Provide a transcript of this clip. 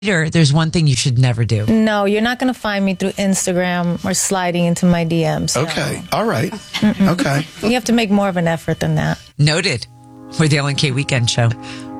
there's one thing you should never do. No, you're not going to find me through Instagram or sliding into my DMs. Okay. All right. Okay. You have to make more of an effort than that. Noted. We're the Ellen K Weekend Show.